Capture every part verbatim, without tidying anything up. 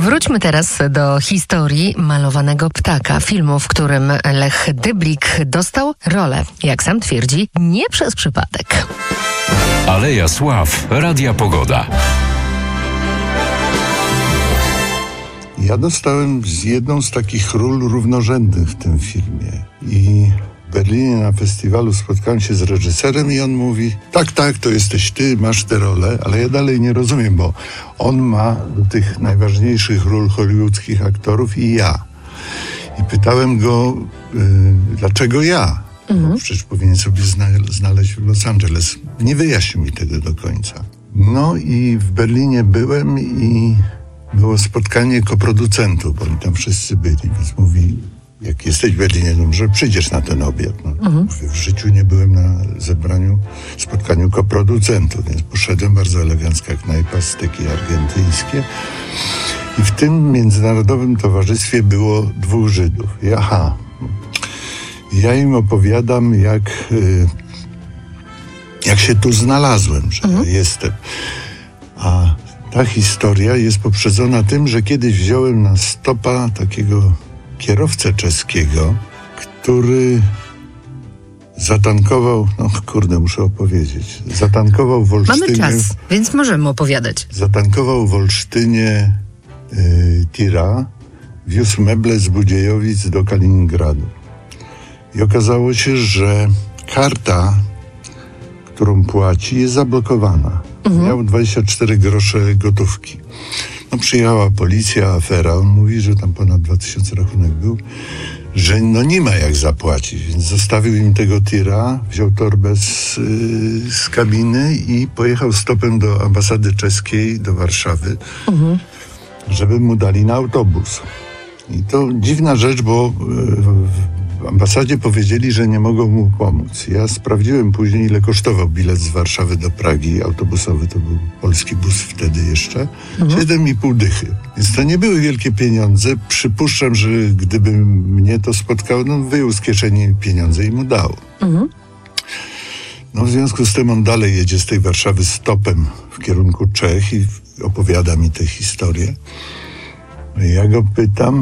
Wróćmy teraz do historii Malowanego ptaka, filmu, w którym Lech Dyblik dostał rolę, jak sam twierdzi, nie przez przypadek. Aleja Sław, Radia Pogoda. Ja dostałem z jedną z takich ról równorzędnych w tym filmie i w Berlinie na festiwalu spotkałem się z reżyserem i on mówi: tak, tak, to jesteś ty, masz tę rolę, ale ja dalej nie rozumiem, bo on ma do tych najważniejszych ról hollywoodzkich aktorów i ja. I pytałem go, yy, dlaczego ja? Mhm. Bo przecież powinien sobie zna- znaleźć w Los Angeles. Nie wyjaśnił mi tego do końca. No i w Berlinie byłem i było spotkanie koproducentów, bo oni tam wszyscy byli, więc mówi: jak jesteś w Berlinie, to może przyjdziesz na ten obiad. No, mhm. Mówię, w życiu nie byłem na zebraniu, spotkaniu koproducentów, więc poszedłem, bardzo elegancka knajpa, steki argentyńskie. I w tym międzynarodowym towarzystwie było dwóch Żydów. I aha, ja im opowiadam, jak, jak się tu znalazłem, że mhm. jestem. A ta historia jest poprzedzona tym, że kiedyś wziąłem na stopa takiego kierowcę czeskiego, który zatankował, no kurde, muszę opowiedzieć, zatankował w Olsztynie... Mamy czas, więc możemy opowiadać. Zatankował w Olsztynie y, tira, wiózł meble z Budziejowic do Kaliningradu. I okazało się, że karta, którą płaci, jest zablokowana. Mhm. Miał dwadzieścia cztery grosze gotówki. No przyjechała policja, afera. On mówi, że tam ponad dwa tysiące rachunek był, że no nie ma jak zapłacić, więc zostawił im tego tira, wziął torbę z, yy, z kabiny i pojechał stopem do ambasady czeskiej, do Warszawy, mhm. żeby mu dali na autobus. I to dziwna rzecz, bo yy, w ambasadzie powiedzieli, że nie mogą mu pomóc. Ja sprawdziłem później, ile kosztował bilet z Warszawy do Pragi autobusowy. To był polski bus wtedy jeszcze. Mhm. Siedem i pół dychy. Więc to nie były wielkie pieniądze. Przypuszczam, że gdyby mnie to spotkało, no wyjął z kieszeni pieniądze i mu dał. Mhm. No w związku z tym on dalej jedzie z tej Warszawy stopem w kierunku Czech i opowiada mi tę historię. Ja go pytam: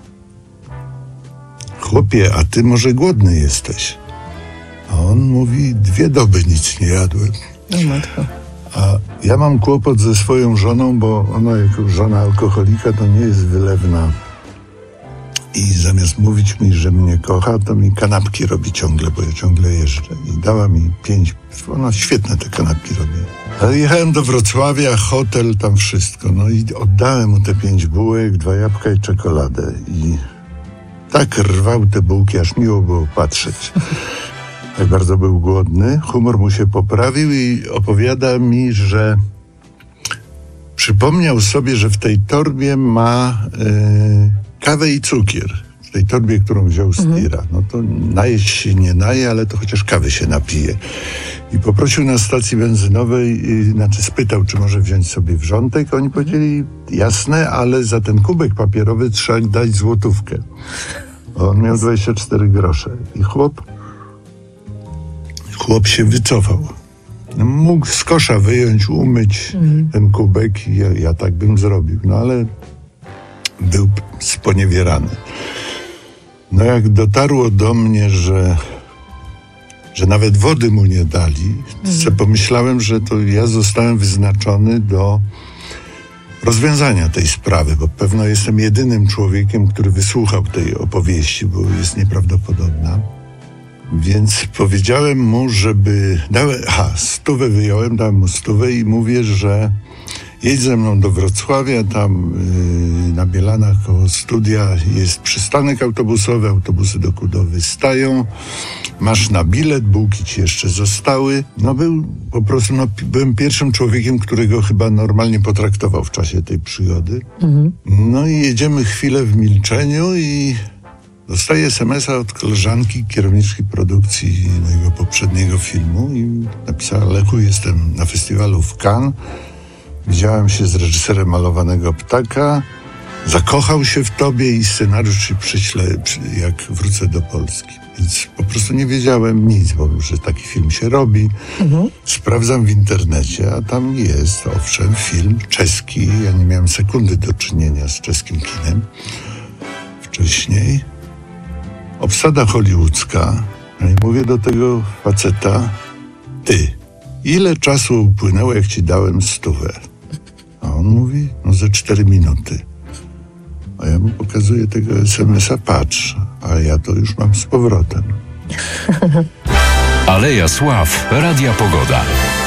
chłopie, a ty może głodny jesteś? A on mówi: dwie doby nic nie jadłem. No matko. A ja mam kłopot ze swoją żoną, bo ona jako żona alkoholika to nie jest wylewna. I zamiast mówić mi, że mnie kocha, to mi kanapki robi ciągle, bo ja ciągle jeżdżę. I dała mi pięć, ona świetne te kanapki robi. Ale jechałem do Wrocławia, hotel, tam wszystko. No i oddałem mu te pięć bułek, dwa jabłka i czekoladę. I tak rwał te bułki, aż miło było patrzeć. Tak bardzo był głodny. Humor mu się poprawił i opowiada mi, że przypomniał sobie, że w tej torbie ma e, kawę i cukier. W tej torbie, którą wziął z tira. No to najeść się nie naje, ale to chociaż kawy się napije. I poprosił na stacji benzynowej, i, znaczy spytał, czy może wziąć sobie wrzątek. Oni powiedzieli: jasne, ale za ten kubek papierowy trzeba dać złotówkę. On miał dwadzieścia cztery grosze. I chłop, chłop się wycofał. Mógł z kosza wyjąć, umyć mm. ten kubek i ja, ja tak bym zrobił. No ale był sponiewierany. No jak dotarło do mnie, że, że nawet wody mu nie dali, mm. to pomyślałem, że to ja zostałem wyznaczony do rozwiązania tej sprawy, bo pewno jestem jedynym człowiekiem, który wysłuchał tej opowieści, bo jest nieprawdopodobna. Więc powiedziałem mu, żeby... Dałem, aha, stówę wyjąłem, dałem mu stówę i mówię, że jedź ze mną do Wrocławia, tam yy, na Bielanach koło studia jest przystanek autobusowy, autobusy do Kudowy stają, masz na bilet, bułki ci jeszcze zostały. No był po prostu, no byłem pierwszym człowiekiem, którego chyba normalnie potraktował w czasie tej przygody. Mhm. No i jedziemy chwilę w milczeniu i dostaję es em es a od koleżanki, kierowniczki produkcji mojego poprzedniego filmu i napisała: Lechu, jestem na festiwalu w Cannes. Widziałem się z reżyserem Malowanego ptaka zakochał się w tobie i scenariusz ci przyślę, jak wrócę do Polski. Więc po prostu nie wiedziałem nic, bo że taki film się robi. Mhm. Sprawdzam w internecie, a tam jest, owszem, film czeski. Ja nie miałem sekundy do czynienia z czeskim kinem wcześniej. Obsada hollywoodzka. No i mówię do tego faceta: ty, ile czasu upłynęło, jak ci dałem stówę? A on mówi: no ze cztery minuty. A ja mu pokazuję tego es em es a, patrz, a ja to już mam z powrotem. Aleja Sław, Radia Pogoda.